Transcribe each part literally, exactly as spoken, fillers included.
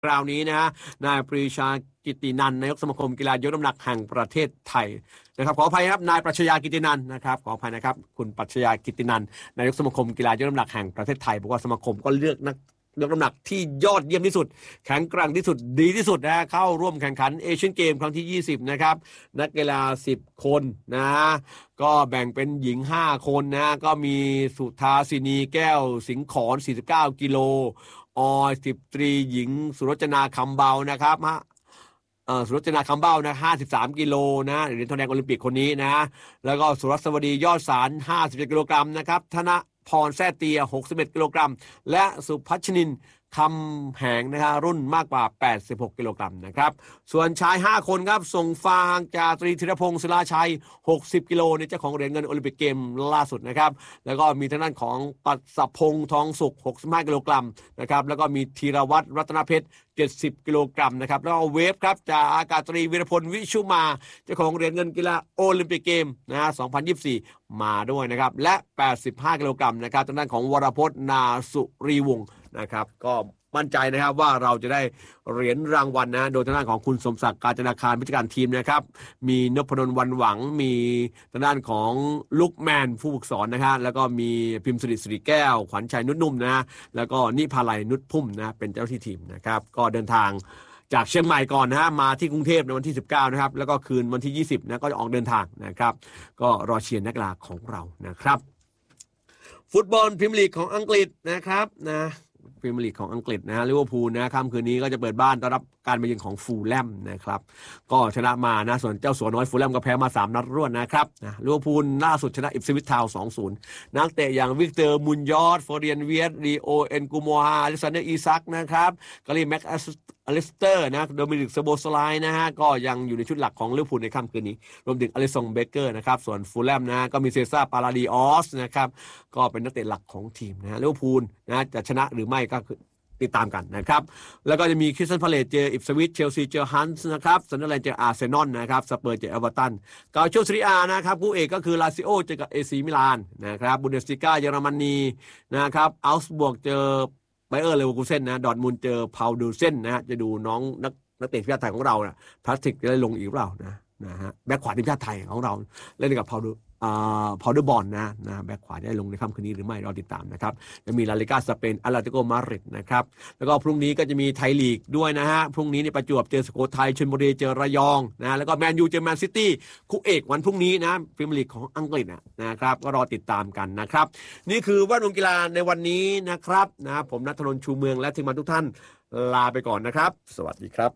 คราวนี้นะฮะนายปรีชากิตินันท์นายกสมาคมกีฬายกน้ำหนักแห่งประเทศไทยนะครับขออภัยครับนายปรัชญากิตินันท์นะครับขออภัยนะครับคุณปรัชญากิตินันท์นายกสมาคมกีฬายกน้ำหนักแห่งประเทศไทยบอกว่าสมาคมก็เลือกนักยกน้ำหนักที่ยอดเยี่ยมที่สุดแข็งแกร่งที่สุดดีที่สุดนะเข้าร่วมแข่งขันเอเชียนเกมครั้งที่ยี่สิบนะครับนักกีฬาสิบคนนะก็แบ่งเป็นหญิงห้าคนนะก็มีสุธาสินีแก้วสิงขรสี่สิบเก้ากิโลออยสิบตรีหญิงสุรจนาคำเบานะครับฮะเอ่อสุรจนาคำเบ้านะห้าสิบสามกิโลนะเหรียญทองแดงโอลิมปิกคนนี้นะแล้วก็สุรัสวดียอดสารห้าสิบเจ็ดกิโลกรัมนะครับธนพรแซ่เตียหกสิบเอ็ดกิโลกรัมและสุพัชนินคำแหงนะฮะรุ่นมากกว่าแปดสิบหกกิโลกรัมนะครับส่วนชายห้าคนครับส่งฟางจากตรีธีรพงศ์ศิลาชัยหกสิบกิโลในเจ้าของเหรียญเงินโอลิมปิกเกมล่าสุดนะครับแล้วก็มีทางด้านของปัสพงษ์ทองสุขหกสิบห้ากิโลกรัมนะครับแล้วก็มีธีรวัตรรัตนเพชรเจ็ดสิบกิโลกรัมนะครับแล้วก็เวฟครับจากอากาศตรีวีรพลวิชุมาเจ้าของเหรียญเงินกีฬาโอลิมปิกเกมนะฮะสองพันยี่สิบสี่มาด้วยนะครับและแปดสิบห้ากิโลกรัมนะครับทางด้านของวรพจน์นาสุรีวงศ์นะครับก็มั่นใจนะครับว่าเราจะได้เหรียญรางวัล นะโดยทางด้านของคุณสมศักดิ์กาญจนาคารผู้จัดการทีมนะครับมีนพดลวันหวังมีทางด้านของลุกแมนผู้ฝึกสอนนะฮะแล้วก็มีพิมพ์สิริสิริแก้วขวัญชัยนุชนุ่มนะแล้วก็นิพาลัยนุชพุ่มนะเป็นเจ้าที่ทีมนะครับก็เดินทางจากเชียงใหม่ก่อนนะฮะมาที่กรุงเทพในวันที่สิบเก้านะครับแล้วก็คืนวันที่ยี่สิบนะก็จะออกเดินทางนะครับก็รอเชียร์นักกีฬาของเรานะครับฟุตบอลพรีเมียร์ลีกของอังกฤษนะครับนะพรีเมียร์ลีกของอังกฤษนะลิเวอร์พูลนะค่ำคืนนี้ก็จะเปิดบ้านต้อนรับการมาเยือนของฟูลแลมนะครับก็ชนะมานะส่วนเจ้าสัวน้อยฟูลแลมก็แพ้มาสามนัดรวดนะครับนะลิเวอร์พูลล่าสุดชนะอิปสวิชทาวน์ สองศูนย์ นักเตะอย่างวิกเตอร์มุนยอร์ดฟอเรียนเวียสรีโอเอ็นกูโมฮาอเล็กซานเดอร์อีซักนะครับกาลีแม็กอลิสเตอร์นะโดมินิก ซโบสไลน์นะฮะก็ยังอยู่ในชุดหลักของลิเวอร์พูลในค่ำคืนนี้รวมถึงอลิซงเบเกอร์นะครับส่วนฟูลแลมนะก็มีเซซ่าปาลาดิออสนะครับก็เป็นนักเตะหลักของทีมนะลิเวอร์พูลนะจะชนะหรือไม่ก็ติดตามกันนะครับแล้วก็จะมีคริสตัลพาเลซเจออิปสวิชเชลซีเจอฮันส์นะครับซันเดอร์แลนด์เจออาร์เซนอลนะครับสเปอร์เจอเอเวอร์ตันกาโชซีรีอานะครับคู่เอกก็คือลาซิโอเจอกับเอซีมิลานนะครับบุนเดสลิก้าเยอรมนีนะครับอัลส์บวกเจอไบเออร์เลเวอร์คูเซ่นนะดอร์ทมุนด์เจอพาวดูเซ่นนะฮะจะดูน้องนักนักเตะทีมชาติไทยของเรานะพลาสติกจะได้ลงอีกหรือเปล่านะนะฮะแบ็คขวาทีมชาติไทยของเราเล่นกับพาวดูอ่าพาวเดอร์บอลนะนะแบ็คขวาได้ลงในค่ำคืนนี้หรือไม่รอติดตามนะครับจะมีลาลิก้าสเปนอาร์ติโกมาดริดนะครับแล้วก็พรุ่งนี้ก็จะมีไทยลีกด้วยนะฮะพรุ่งนี้ในประจวบเจอสุโขทัยชลบุรีเจอระยองนะแล้วก็แมนยูเจอแมนซิตี้คู่เอกวันพรุ่งนี้นะพรีเมียร์ลีกของอังกฤษนะนะครับก็รอติดตามกันนะครับนี่คือแวดวงกีฬาในวันนี้นะครับนะผมณัฐนนท์ชูเมืองและทีมงานทุกท่านลาไปก่อนนะครับสวัสดีครับ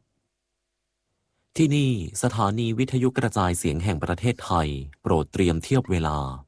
ที่นี่สถานีวิทยุกระจายเสียงแห่งประเทศไทยโปรดเตรียมเทียบเวลา